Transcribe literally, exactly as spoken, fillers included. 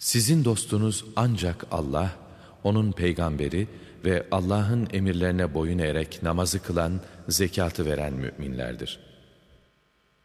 Sizin dostunuz ancak Allah, onun peygamberi ve Allah'ın emirlerine boyun eğerek namazı kılan, zekatı veren müminlerdir.